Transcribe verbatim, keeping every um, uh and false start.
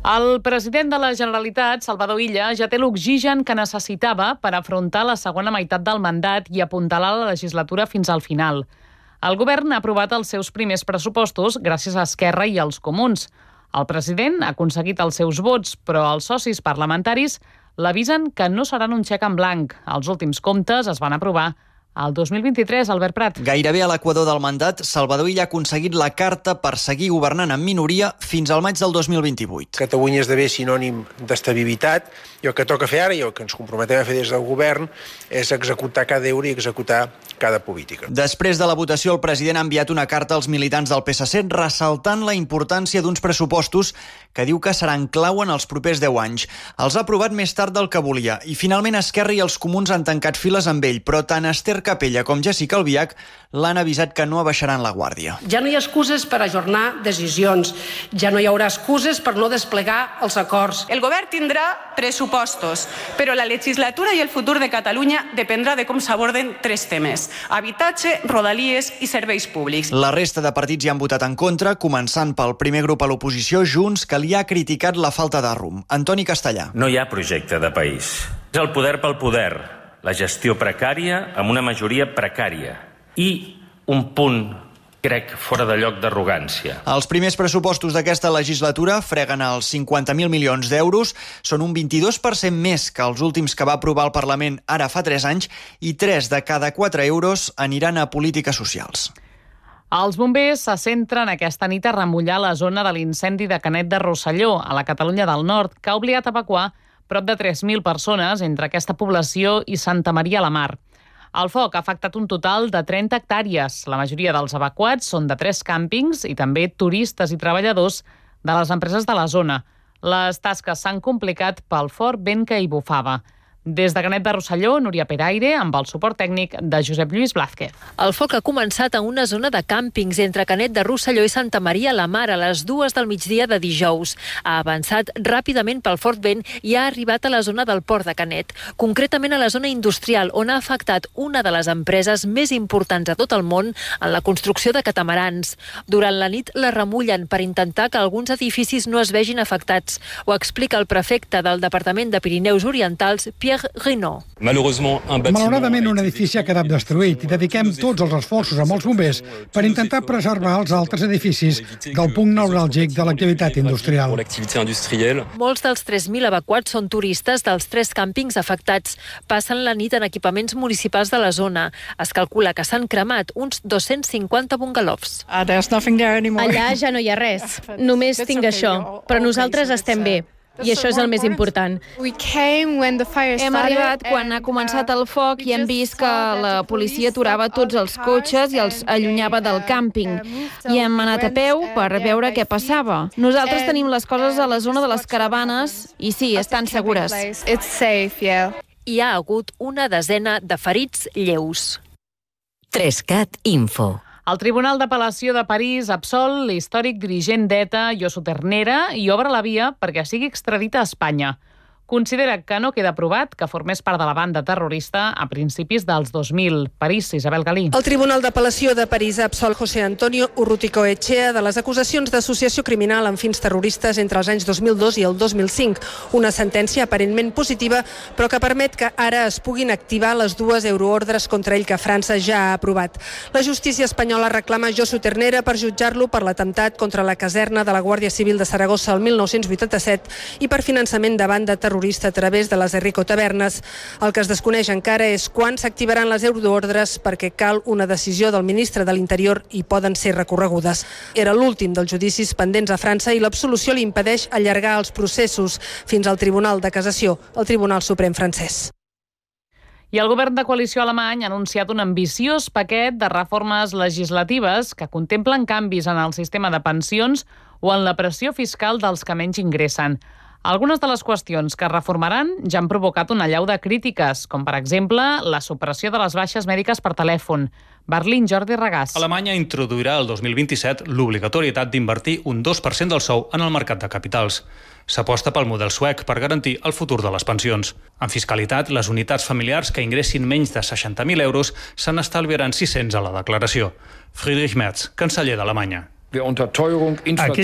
El president de la Generalitat, Salvador Illa, ja té l'oxigen que necessitava per afrontar la segona meitat del mandat i apuntalar la legislatura fins al final. El govern ha aprovat els seus primers pressupostos gràcies a Esquerra i als Comuns. El president ha aconseguit els seus vots, però els socis parlamentaris l'avisen que no seran un xec en blanc. Els últims comptes es van aprovar el dos mil vint-i-tres, Albert Prat. Gairebé a l'equador del mandat, Salvador Illa ha aconseguit la carta per seguir governant en minoria fins al maig del dos mil vint-i-vuit. Catalunya esdevé sinònim d'estabilitat i el que toca fer ara i el que ens comprometem a fer des del govern és executar cada euro i executar cada política. Després de la votació, el president ha enviat una carta als militants del P S C ressaltant la importància d'uns pressupostos que diu que seran clau en els propers deu anys. Els ha aprovat més tard del que volia i finalment Esquerra i els Comuns han tancat files amb ell, però tant Esther Capella com Jessica Albiach l'han avisat que no abaixaran la guàrdia. Ja no hi ha excuses per ajornar decisions, ja no hi haurà excuses per no desplegar els acords. El govern tindrà pressupostos, però la legislatura i el futur de Catalunya dependrà de com s'aborden tres temes: habitatge, rodalies i serveis públics. La resta de partits hi han votat en contra, començant pel primer grup a l'oposició, Junts, que li ha criticat la falta de rumb. Antoni Castellà. No hi ha projecte de país. És el poder pel poder, la gestió precària amb una majoria precària i un punt, crec, fora de lloc d'arrogància. Els primers pressupostos d'aquesta legislatura freguen els cinquanta mil milions d'euros, són un vint-i-dos per cent més que els últims que va aprovar el Parlament ara fa tres anys i tres de cada quatre euros aniran a polítiques socials. Els bombers se centren aquesta nit a remullar la zona de l'incendi de Canet de Rosselló, a la Catalunya del Nord, que ha obligat evacuar prop de tres mil persones entre aquesta població i Santa Maria la Mar. El foc ha afectat un total de trenta hectàrees. La majoria dels evacuats són de tres càmpings i també turistes i treballadors de les empreses de la zona. Les tasques s'han complicat pel fort vent que hi bufava. Des de Canet de Rosselló, Núria Peraire, amb el suport tècnic de Josep Lluís Blázquez. El foc ha començat a una zona de càmpings entre Canet de Rosselló i Santa Maria la Mar a les dues del migdia de dijous. Ha avançat ràpidament pel fort vent i ha arribat a la zona del port de Canet, concretament a la zona industrial, on ha afectat una de les empreses més importants a tot el món en la construcció de catamarans. Durant la nit la remullen per intentar que alguns edificis no es vegin afectats. Ho explica el prefecte del Departament de Pirineus Orientals, Pierre Rinot. Malauradament, un edifici ha quedat destruït i dediquem tots els esforços amb els bombers per intentar preservar els altres edificis del punt neuràlgic de l'activitat industrial. Molts dels tres mil evacuats són turistes dels tres càmpings afectats. Passen la nit en equipaments municipals de la zona. Es calcula que s'han cremat uns dos-cents cinquanta bungalows. Allà ja no hi ha res. Només tinc això. Però nosaltres estem bé. I això és el més important. Hem arribat quan ha començat el foc i hem vist que la policia aturava tots els cotxes i els allunyava del càmping. I hem anat a peu per veure què passava. Nosaltres tenim les coses a la zona de les caravanes i sí, estan segures. Hi ha hagut una desena de ferits lleus. tres cat Info. El Tribunal d'Apel·lació de París absol l'històric dirigent d'ETA, Josu Ternera, i obre la via perquè sigui extradit a Espanya. Considera que no queda provat que formés part de la banda terrorista a principis dels dos mil. París, Isabel Galí. El Tribunal d'Apel·lació de París absol José Antonio Urruticoechea de les acusacions d'associació criminal amb fins terroristes entre els anys dos mil dos i el dos mil cinc. Una sentència aparentment positiva, però que permet que ara es puguin activar les dues euroordres contra ell que França ja ha aprovat. La justícia espanyola reclama Josu Ternera per jutjar-lo per l'atemptat contra la caserna de la Guàrdia Civil de Saragossa el mil nou-cents vuitanta-set i per finançament de banda terrorista a través de les Enrico Tavernes. El que es desconeix encara és quan s'activaran les euroordres perquè cal una decisió del ministre de l'Interior i poden ser recorregudes. Era l'últim dels judicis pendents a França i l'absolució li impedeix allargar els processos fins al Tribunal de Cassació, el Tribunal Suprem francès. I el govern de coalició alemany ha anunciat un ambiciós paquet de reformes legislatives que contemplen canvis en el sistema de pensions o en la pressió fiscal dels que menys ingressen. Algunes de les qüestions que es reformaran ja han provocat una allau de crítiques, com per exemple la supressió de les baixes mèdiques per telèfon. Berlín, Jordi Regàs. Alemanya introduirà el dos mil vint-i-set l'obligatorietat d'invertir un dos per cent del sou en el mercat de capitals. S'aposta pel model suec per garantir el futur de les pensions. En fiscalitat, les unitats familiars que ingressin menys de seixanta mil euros se n'estalviaran sis-cents a la declaració. Friedrich Merz, canceller d'Alemanya. Aquells